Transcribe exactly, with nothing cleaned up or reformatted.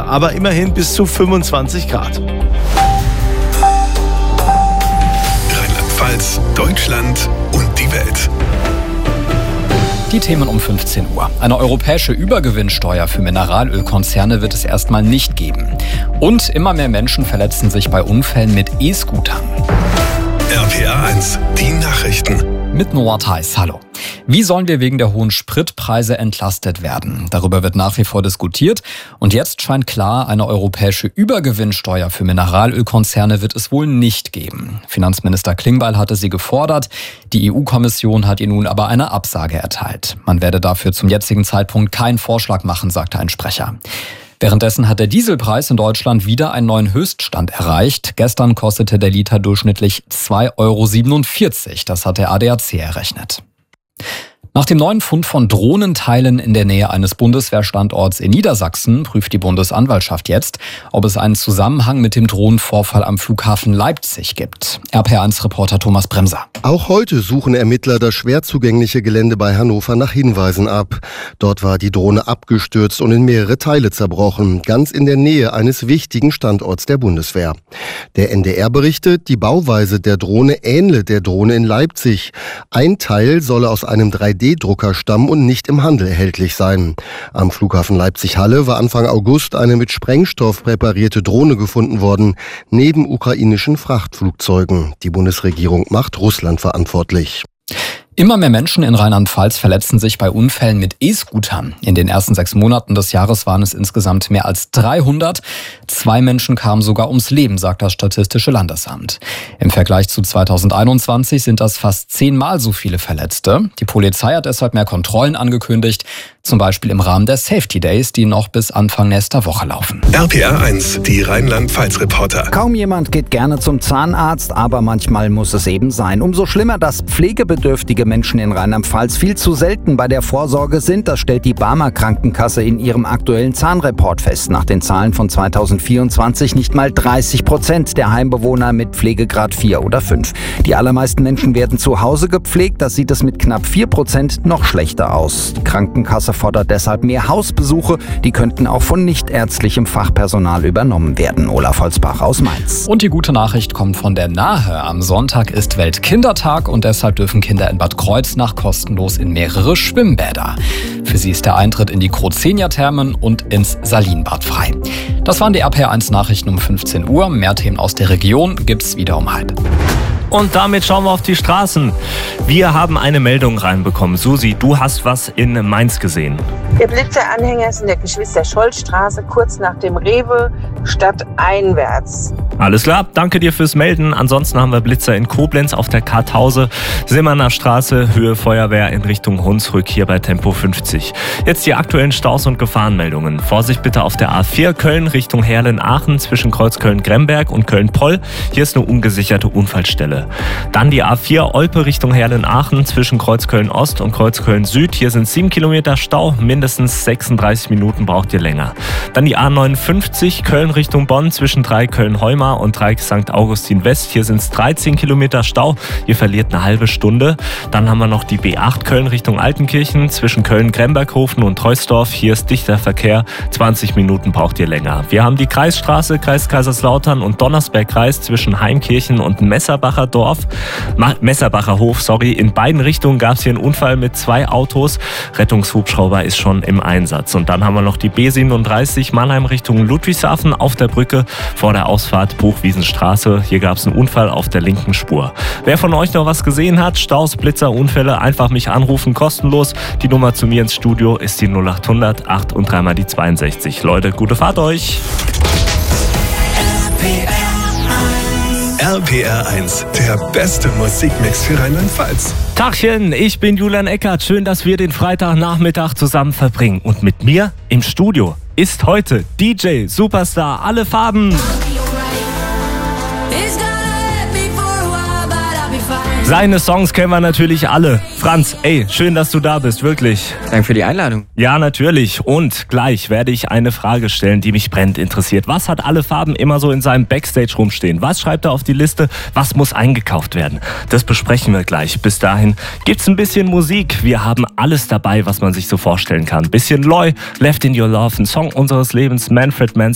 aber immerhin bis zu fünfundzwanzig Grad. Rheinland-Pfalz, Deutschland und die Welt. Die Themen um fünfzehn Uhr. Eine europäische Übergewinnsteuer für Mineralölkonzerne wird es erstmal nicht geben. Und immer mehr Menschen verletzen sich bei Unfällen mit E-Scootern. R P R eins, die Nachrichten. Mit Noah Theis, hallo. Wie sollen wir wegen der hohen Spritpreise entlastet werden? Darüber wird nach wie vor diskutiert. Und jetzt scheint klar, eine europäische Übergewinnsteuer für Mineralölkonzerne wird es wohl nicht geben. Finanzminister Klingbeil hatte sie gefordert. Die E U-Kommission hat ihr nun aber eine Absage erteilt. Man werde dafür zum jetzigen Zeitpunkt keinen Vorschlag machen, sagte ein Sprecher. Währenddessen hat der Dieselpreis in Deutschland wieder einen neuen Höchststand erreicht. Gestern kostete der Liter durchschnittlich zwei Euro siebenundvierzig. Das hat der A D A C errechnet. Nach dem neuen Fund von Drohnenteilen in der Nähe eines Bundeswehrstandorts in Niedersachsen prüft die Bundesanwaltschaft jetzt, ob es einen Zusammenhang mit dem Drohnenvorfall am Flughafen Leipzig gibt. R P R eins Reporter Thomas Bremser. Auch heute suchen Ermittler das schwer zugängliche Gelände bei Hannover nach Hinweisen ab. Dort war die Drohne abgestürzt und in mehrere Teile zerbrochen, ganz in der Nähe eines wichtigen Standorts der Bundeswehr. Der N D R berichtet, die Bauweise der Drohne ähnle der Drohne in Leipzig. Ein Teil solle aus einem drei D Drucker stammen und nicht im Handel erhältlich sein. Am Flughafen Leipzig-Halle war Anfang August eine mit Sprengstoff präparierte Drohne gefunden worden, neben ukrainischen Frachtflugzeugen. Die Bundesregierung macht Russland verantwortlich. Immer mehr Menschen in Rheinland-Pfalz verletzen sich bei Unfällen mit E-Scootern. In den ersten sechs Monaten des Jahres waren es insgesamt mehr als dreihundert. Zwei Menschen kamen sogar ums Leben, sagt das Statistische Landesamt. Im Vergleich zu zweitausendeinundzwanzig sind das fast zehnmal so viele Verletzte. Die Polizei hat deshalb mehr Kontrollen angekündigt, zum Beispiel im Rahmen der Safety Days, die noch bis Anfang nächster Woche laufen. R P R eins, die Rheinland-Pfalz-Reporter. Kaum jemand geht gerne zum Zahnarzt, aber manchmal muss es eben sein. Umso schlimmer, dass pflegebedürftige Menschen in Rheinland-Pfalz viel zu selten bei der Vorsorge sind. Das stellt die Barmer Krankenkasse in ihrem aktuellen Zahnreport fest. Nach den Zahlen von zweitausendvierundzwanzig nicht mal dreißig Prozent der Heimbewohner mit Pflegegrad vier oder fünf. Die allermeisten Menschen werden zu Hause gepflegt. Das sieht es mit knapp vier Prozent noch schlechter aus. Die Krankenkasse fordert deshalb mehr Hausbesuche. Die könnten auch von nichtärztlichem Fachpersonal übernommen werden. Olaf Holzbach aus Mainz. Und die gute Nachricht kommt von der Nahe. Am Sonntag ist Weltkindertag und deshalb dürfen Kinder in Bad Kreuznach kostenlos in mehrere Schwimmbäder. Für sie ist der Eintritt in die Krozenia-Thermen und ins Salinbad frei. Das waren die R P R eins Nachrichten um fünfzehn Uhr. Mehr Themen aus der Region gibt's wieder um halb. Und damit schauen wir auf die Straßen. Wir haben eine Meldung reinbekommen. Susi, du hast was in Mainz gesehen. Der Blitzeranhänger ist in der Geschwister-Scholl-Straße, kurz nach dem Rewe, stadteinwärts. Alles klar, danke dir fürs Melden. Ansonsten haben wir Blitzer in Koblenz auf der Kartause, Simmerner Straße, Höhe Feuerwehr in Richtung Hunsrück, hier bei Tempo fünfzig. Jetzt die aktuellen Staus und Gefahrenmeldungen. Vorsicht bitte auf der A vier Köln Richtung Herlen-Aachen zwischen Kreuz Köln-Gremberg und Köln-Poll. Hier ist eine ungesicherte Unfallstelle. Dann die A vier Olpe Richtung Herlen-Aachen zwischen Kreuz Köln-Ost und Kreuz Köln-Süd. Hier sind sieben Kilometer Stau, mindestens sechsunddreißig Minuten braucht ihr länger. Dann die A neunundfünfzig Köln Richtung Bonn zwischen drei Köln-Heumar und drei Sankt Augustin West. Hier sind es dreizehn Kilometer Stau. Ihr verliert eine halbe Stunde. Dann haben wir noch die B acht Köln Richtung Altenkirchen zwischen Köln-Gremberghofen und Treusdorf. Hier ist dichter Verkehr. zwanzig Minuten braucht ihr länger. Wir haben die Kreisstraße, Kreis Kaiserslautern und Donnersberg-Kreis zwischen Heimkirchen und Messerbacher Dorf. Messerbacher Hof, sorry. In beiden Richtungen gab es hier einen Unfall mit zwei Autos. Rettungshubschrauber ist schon im Einsatz. Und dann haben wir noch die B siebenunddreißig Mannheim Richtung Ludwigshafen auf der Brücke vor der Ausfahrt Buchwiesenstraße. Hier gab es einen Unfall auf der linken Spur. Wer von euch noch was gesehen hat, Staus, Blitzer, Unfälle, einfach mich anrufen, kostenlos. Die Nummer zu mir ins Studio ist die null achthundert acht und dreimal die zweiundsechzig. Leute, gute Fahrt euch! R P R eins, der beste Musikmix für Rheinland-Pfalz. Tachchen, ich bin Julian Eckert. Schön, dass wir den Freitagnachmittag zusammen verbringen. Und mit mir im Studio ist heute D J Superstar Alle Farben. Seine Songs kennen wir natürlich alle. Franz, ey, schön, dass du da bist, wirklich. Danke für die Einladung. Ja, natürlich. Und gleich werde ich eine Frage stellen, die mich brennend interessiert. Was hat Alle Farben immer so in seinem Backstage rumstehen? Was schreibt er auf die Liste? Was muss eingekauft werden? Das besprechen wir gleich. Bis dahin gibt's ein bisschen Musik. Wir haben alles dabei, was man sich so vorstellen kann. Bisschen Loy, Left in Your Love, ein Song unseres Lebens, Manfred Mann.